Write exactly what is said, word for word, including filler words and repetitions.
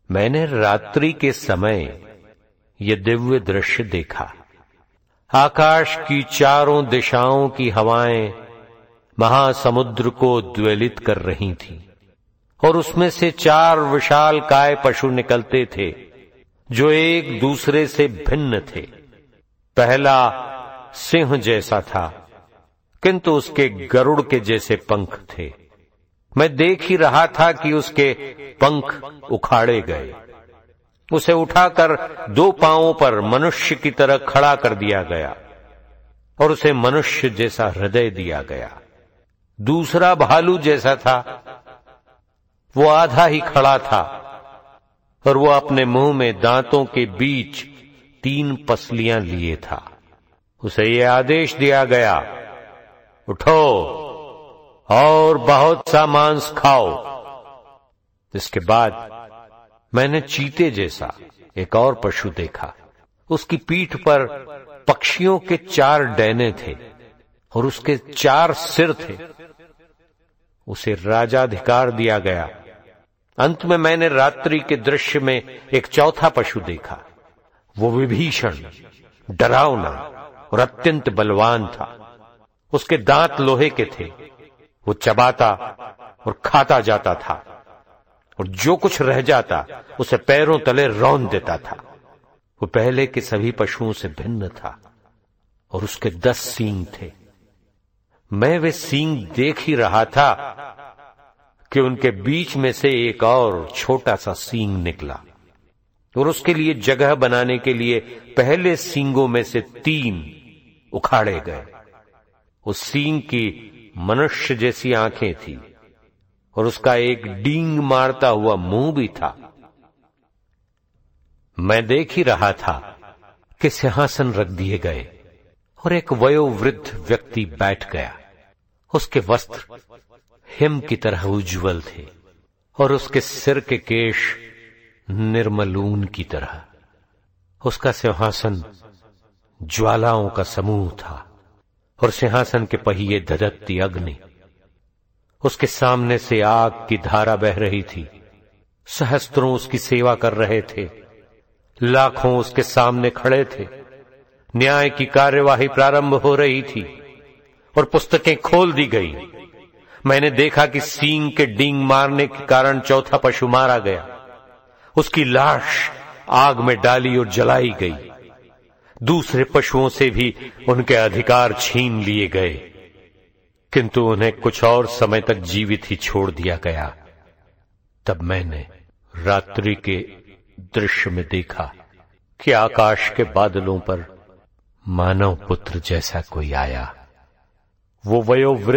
मैंने रात्रि के समय ये दिव्य दृश्य देखा। आकाश की चारों दिशाओं की हवाएं महासमुद्र को उद्वेलित कर रही थीं और उसमें से चार विशाल काय पशु निकलते थे जो एक दूसरे से भिन्न थे। पहला सिंह जैसा था, किंतु उसके गरुड़ के जैसे पंख थे। मैं देख ही रहा था कि उसके पंख उखाड़े गए। उसे उठाकर दो पांवों पर मनुष्य की तरह खड़ा कर दिया गया और उसे मनुष्य जैसा हृदय दिया गया। दूसरा भालू जैसा था, वो आधा ही खड़ा था और वो अपने मुंह में दांतों के बीच तीन पसलियां लिए था। उसे ये आदेश दिया गया, उठो और बहुत सा मांस खाओ। इसके बाद मैंने चीते जैसा एक और पशु देखा। उसकी पीठ पर पक्षियों के चार डैने थे और उसके चार सिर थे। उसे राजाधिकार दिया गया। अंत में मैंने रात्रि के दृश्य में एक चौथा पशु देखा। वो विभीषण, डरावना और अत्यंत बलवान था। उसके दांत लोहे के थे। वो चबाता और खाता जाता था और जो कुछ रह जाता उसे पैरों तले रौंद देता था। वो पहले के सभी पशुओं से भिन्न था और उसके दस सींग थे। मैं वे सींग देख ही रहा था कि उनके बीच में से एक और छोटा सा सींग निकला और उसके लिए जगह बनाने के लिए पहले सींगों में से तीन उखाड़े गए। उस सींग की मनुष्य जैसी आंखें थी और उसका एक डींग मारता हुआ मुंह भी था। मैं देख ही रहा था कि सिंहासन रख दिए गए और एक वयोवृद्ध व्यक्ति बैठ गया। उसके वस्त्र हिम की तरह उज्जवल थे और उसके सिर के केश निर्मल ऊन की तरह। उसका सिंहासन ज्वालाओं का समूह था और सिंहासन के पहिए धधकती अग्नि। उसके सामने से आग की धारा बह रही थी। सहस्त्रों उसकी सेवा कर रहे थे। लाखों उसके सामने खड़े थे। न्याय की कार्यवाही प्रारंभ हो रही थी और पुस्तकें खोल दी गई। मैंने देखा कि सींग के डींग मारने के कारण चौथा पशु मारा गया। उसकी लाश आग में डाली और जलाई गई। दूसरे पशुओं से भी उनके अधिकार छीन लिए गए, किंतु उन्हें कुछ और समय तक जीवित ही छोड़ दिया गया। तब मैंने रात्रि के दृश्य में देखा कि आकाश के बादलों पर मानव पुत्र जैसा कोई आया। वो वयोवृद्ध